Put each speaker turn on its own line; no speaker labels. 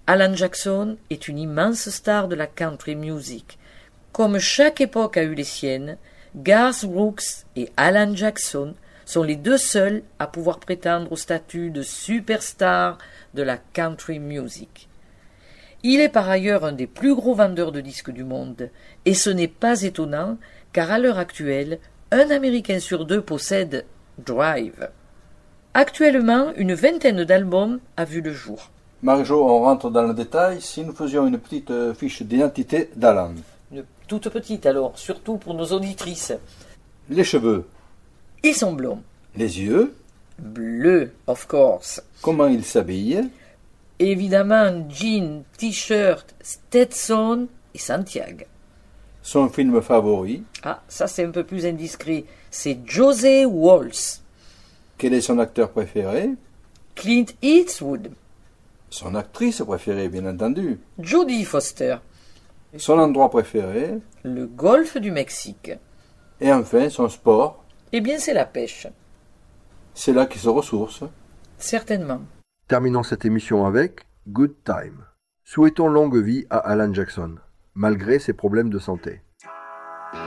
Alan Jackson est une immense star de la country music. Comme chaque époque a eu les siennes, Garth Brooks et Alan Jackson sont les deux seuls à pouvoir prétendre au statut de superstar de la country music. Il est par ailleurs un des plus gros vendeurs de disques du monde, et ce n'est pas étonnant, car à l'heure actuelle, un Américain sur deux possède Drive. Actuellement, une vingtaine d'albums a vu le jour.
Marie-Jo, on rentre dans le détail. Si nous faisions une petite fiche d'identité d'Alan.
Une toute petite alors, surtout pour nos auditrices.
Les cheveux.
Ils sont blonds.
Les yeux.
Bleus, of course.
Comment il s'habille.
Évidemment, jean, t-shirt, Stetson et Santiago.
Son film favori.
Ah, ça c'est un peu plus indiscret. C'est José Walsh.
Quel est son acteur préféré?
Clint Eastwood.
Son actrice préférée, bien entendu.
Jodie Foster.
Son endroit préféré.
Le golfe du Mexique.
Et enfin, son sport.
Eh bien, c'est la pêche.
C'est là qu'il se ressource.
Certainement.
Terminons cette émission avec Good Time. Souhaitons longue vie à Alan Jackson, malgré ses problèmes de santé.